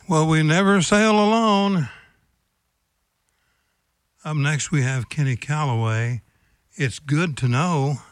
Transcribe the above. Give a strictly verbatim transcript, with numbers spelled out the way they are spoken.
Well, we never sail alone. Up next, we have Kenny Calloway. It's good to know.